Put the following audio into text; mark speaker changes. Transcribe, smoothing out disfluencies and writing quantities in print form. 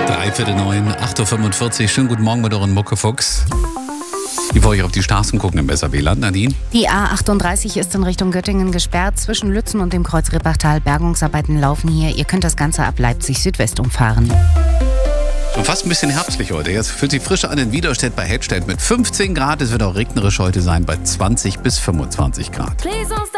Speaker 1: 9, 8.45 Uhr. Schönen guten Morgen mit euren Muckefuchs. Bevor ich auf die Straßen gucken im Besserwieland, Nadine.
Speaker 2: Die A38 ist in Richtung Göttingen gesperrt. Zwischen Lützen und dem Kreuz Rippachtal. Bergungsarbeiten laufen hier. Ihr könnt das Ganze ab Leipzig Südwest umfahren.
Speaker 1: Schon fast ein bisschen herbstlich heute. Jetzt fühlt sich frischer an in Widerstedt bei Hedstedt mit 15 Grad. Es wird auch regnerisch heute sein bei 20 bis 25 Grad.